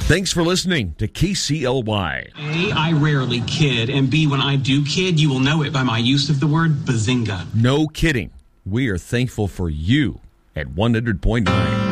Thanks for listening to KCLY. A, I rarely kid, and B, when I do kid, you will know it by my use of the word bazinga. No kidding. We are thankful for you at 100.9.